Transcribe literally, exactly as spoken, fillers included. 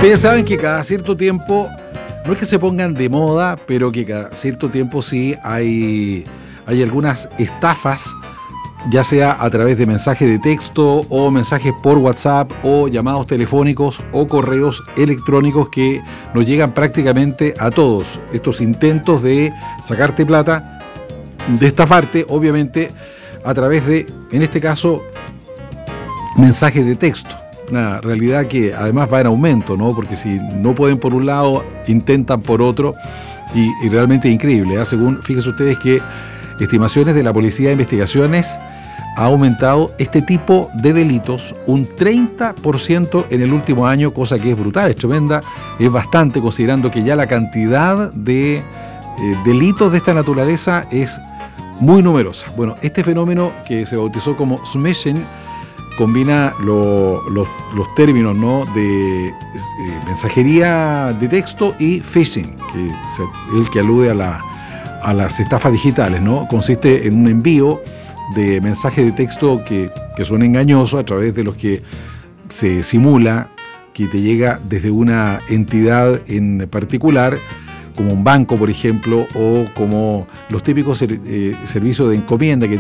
Ustedes saben que cada cierto tiempo, no es que se pongan de moda, pero que cada cierto tiempo sí hay, hay algunas estafas, ya sea a través de mensajes de texto o mensajes por WhatsApp o llamados telefónicos o correos electrónicos que nos llegan prácticamente a todos. Estos intentos de sacarte plata, de estafarte, obviamente, a través de, en este caso, mensajes de texto. Una realidad que además va en aumento, ¿no? Porque si no pueden por un lado, intentan por otro, y, y realmente es increíble, ¿eh? Según, fíjense ustedes que estimaciones de la Policía de Investigaciones ha aumentado este tipo de delitos un treinta por ciento en el último año, cosa que es brutal, es tremenda, es bastante, considerando que ya la cantidad de eh, delitos de esta naturaleza es muy numerosa. Bueno, este fenómeno que se bautizó como smishing combina lo, los, los términos, ¿no?, de eh, mensajería de texto y phishing, que es el que alude a, la, a las estafas digitales, ¿no? Consiste en un envío de mensajes de texto que, que son engañosos, a través de los que se simula que te llega desde una entidad en particular, como un banco, por ejemplo, o como los típicos ser, eh, servicios de encomienda que